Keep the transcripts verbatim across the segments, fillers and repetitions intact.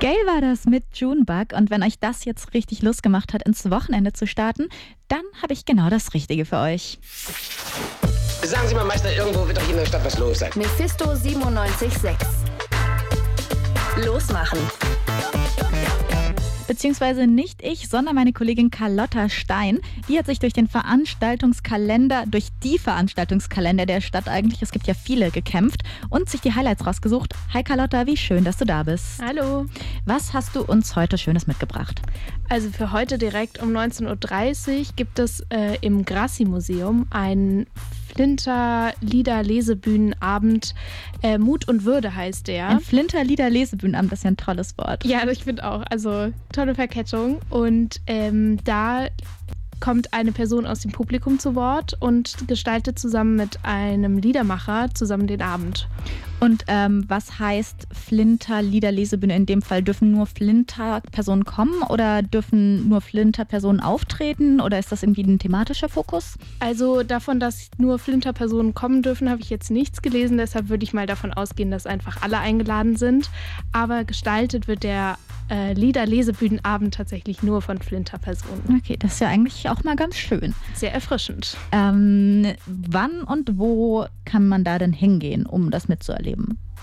Gail war das mit Junebug und wenn euch das jetzt richtig Lust gemacht hat, ins Wochenende zu starten, dann habe ich genau das Richtige für euch. Sagen Sie mal, Meister, irgendwo wird doch hier in der Stadt was los sein. Mephisto siebenundneunzig Komma sechs. Losmachen. Beziehungsweise nicht ich, sondern meine Kollegin Carlotta Stein. Die hat sich durch den Veranstaltungskalender, durch die Veranstaltungskalender der Stadt eigentlich, es gibt ja viele, gekämpft und sich die Highlights rausgesucht. Hi Carlotta, wie schön, dass du da bist. Hallo. Was hast du uns heute Schönes mitgebracht? Also für heute direkt um neunzehn Uhr dreißig gibt es äh, im Grassi-Museum einen Flinter-Lieder-Lesebühnenabend. Äh, Mut und Würde heißt der. Ein Flinter-Lieder-Lesebühnenabend, das ist ja ein tolles Wort. Ja, ich finde auch. Also tolle Verkettung. Und ähm, da kommt eine Person aus dem Publikum zu Wort und gestaltet zusammen mit einem Liedermacher zusammen den Abend. Und ähm, was heißt Flinter-Lieder-Lesebühne in dem Fall? Dürfen nur Flinter-Personen kommen oder dürfen nur Flinter-Personen auftreten oder ist das irgendwie ein thematischer Fokus? Also davon, dass nur Flinter-Personen kommen dürfen, habe ich jetzt nichts gelesen. Deshalb würde ich mal davon ausgehen, dass einfach alle eingeladen sind. Aber gestaltet wird der äh, Lieder-Lesebühnenabend tatsächlich nur von Flinter-Personen. Okay, das ist ja eigentlich auch mal ganz schön. Sehr erfrischend. Ähm, wann und wo kann man da denn hingehen, um das mitzuerleben?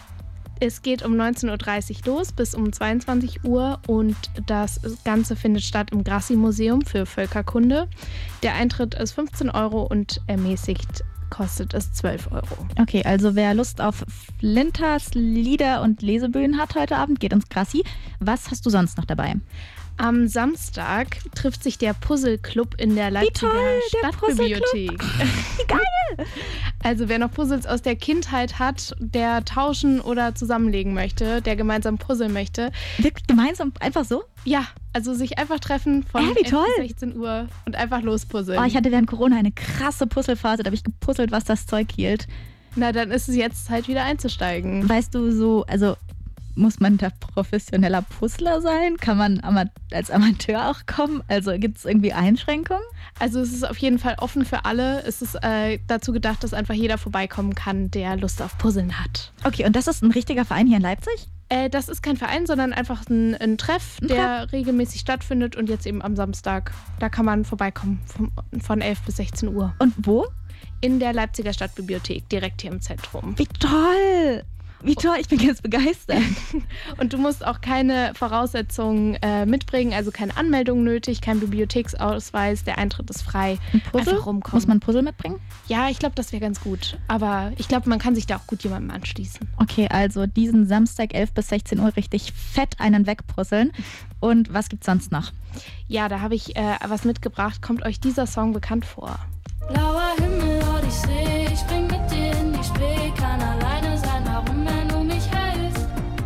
Es geht um neunzehn Uhr dreißig los bis um zweiundzwanzig Uhr und das Ganze findet statt im Grassi-Museum für Völkerkunde. Der Eintritt ist fünfzehn Euro und ermäßigt kostet es zwölf Euro. Okay, also wer Lust auf Flinters Lieder und Lesebühnen hat heute Abend, geht ins Grassi. Was hast du sonst noch dabei? Am Samstag trifft sich der Puzzle-Club in der Leipziger Stadtbibliothek. Wie geil! Also wer noch Puzzles aus der Kindheit hat, der tauschen oder zusammenlegen möchte, der gemeinsam puzzeln möchte. Wirklich gemeinsam, einfach so? Ja, also sich einfach treffen von äh, wie elf toll. bis sechzehn Uhr und einfach lospuzzeln. Oh, ich hatte während Corona eine krasse Puzzlephase, da habe ich gepuzzelt, was das Zeug hielt. Na, dann ist es jetzt Zeit, wieder einzusteigen. Weißt du, so, also muss man da professioneller Puzzler sein? Kann man ama- als Amateur auch kommen? Also gibt es irgendwie Einschränkungen? Also es ist auf jeden Fall offen für alle. Es ist äh, dazu gedacht, dass einfach jeder vorbeikommen kann, der Lust auf Puzzeln hat. Okay, und das ist ein richtiger Verein hier in Leipzig? Äh, das ist kein Verein, sondern einfach ein, ein Treff, Ein der Treff? regelmäßig stattfindet und jetzt eben am Samstag. Da kann man vorbeikommen von, von elf bis sechzehn Uhr. Und wo? In der Leipziger Stadtbibliothek, direkt hier im Zentrum. Wie toll! Wie toll, ich bin ganz begeistert. Und du musst auch keine Voraussetzungen äh, mitbringen, also keine Anmeldung nötig, kein Bibliotheksausweis, der Eintritt ist frei. Ein Puzzle? Einfach rumkommen. Muss man ein Puzzle mitbringen? Ja, ich glaube, das wäre ganz gut. Aber ich glaube, man kann sich da auch gut jemandem anschließen. Okay, also diesen Samstag elf bis sechzehn Uhr richtig fett einen wegpuzzeln. Und was gibt's sonst noch? Ja, da habe ich äh, was mitgebracht. Kommt euch dieser Song bekannt vor? Blauer Himmel, Odyssee, ich spring mit dir in die Spree, kann alleine sein, warum wenn du mich hältst?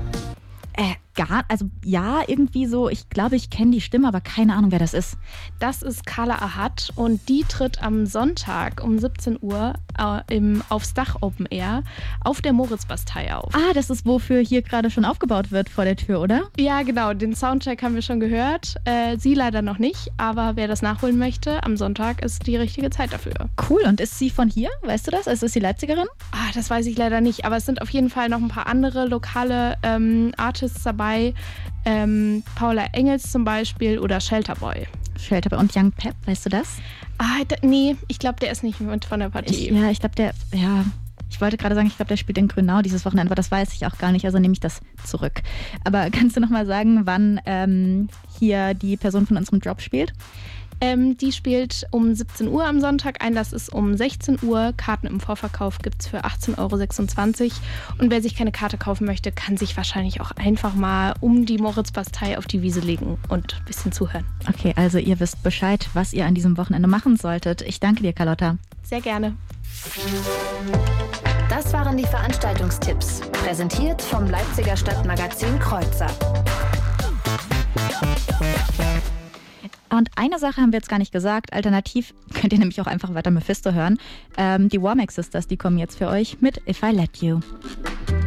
Äh, gar, also ja, irgendwie so, ich glaube, ich kenne die Stimme, aber keine Ahnung, wer das ist. Das ist Carla Ahad und die tritt am Sonntag um siebzehn Uhr äh, im Aufs Dach Open Air auf der Moritzbastei auf. Ah, das ist, wofür hier gerade schon aufgebaut wird vor der Tür, oder? Ja, genau, den Soundcheck haben wir schon gehört. Äh, sie leider noch nicht, aber wer das nachholen möchte, am Sonntag ist die richtige Zeit dafür. Cool, und ist sie von hier? Weißt du das? Also ist sie Leipzigerin? Ah, das weiß ich leider nicht, aber es sind auf jeden Fall noch ein paar andere lokale ähm, Artists dabei. Ähm, Paula Engels zum Beispiel oder Shelterboy. Shelterboy und Young Pep, weißt du das? Ah, da, nee, ich glaube, der ist nicht mit von der Partie. Ich, ja, ich glaube, der, ja, ich wollte gerade sagen, ich glaube, der spielt in Grünau dieses Wochenende, aber das weiß ich auch gar nicht, also nehme ich das zurück. Aber kannst du nochmal sagen, wann ähm, hier die Person von unserem Job spielt? Ähm, die spielt um siebzehn Uhr am Sonntag, Einlass ist um sechzehn Uhr. Karten im Vorverkauf gibt es für achtzehn Euro sechsundzwanzig. Und wer sich keine Karte kaufen möchte, kann sich wahrscheinlich auch einfach mal um die Moritzbastei auf die Wiese legen und ein bisschen zuhören. Okay, also ihr wisst Bescheid, was ihr an diesem Wochenende machen solltet. Ich danke dir, Carlotta. Sehr gerne. Das waren die Veranstaltungstipps, präsentiert vom Leipziger Stadtmagazin Kreuzer. Und eine Sache haben wir jetzt gar nicht gesagt. Alternativ könnt ihr nämlich auch einfach weiter Mephisto hören. Ähm, die Womack Sisters, die kommen jetzt für euch mit If I Let You.